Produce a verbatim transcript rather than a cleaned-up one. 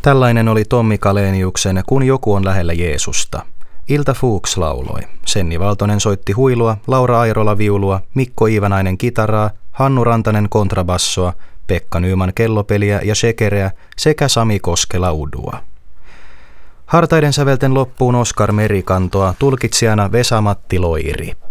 Tällainen oli Tommi Kaleniuksen Kun joku on lähellä Jeesusta. Ilta Fuchs lauloi. Senni Valtonen soitti huilua, Laura Airola viulua, Mikko Iivanainen kitaraa, Hannu Rantanen kontrabassoa, Pekka Nyman kellopeliä ja shekereä sekä Sami Koskela udua. Hartaiden sävelten loppuun Oskar Merikantoa, tulkitsijana Vesa-Matti Loiri.